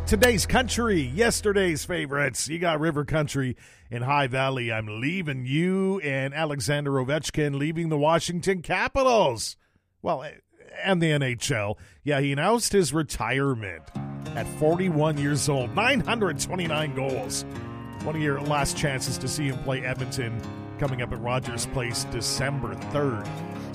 Today's country, yesterday's favorites. You got River Country in High Valley. I'm leaving you, and Alexander Ovechkin leaving the Washington Capitals. Well, and the NHL. Yeah, he announced his retirement at 41 years old. 929 goals. One of your last chances to see him play Edmonton coming up at Rogers Place December 3rd.